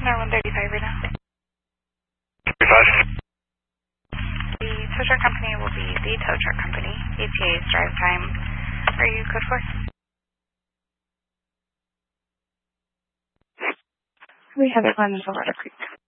Center 135 right now. 35. The tow truck company will be the tow truck company. ETA's drive time. Are you code 4? We have it on Silverado Creek.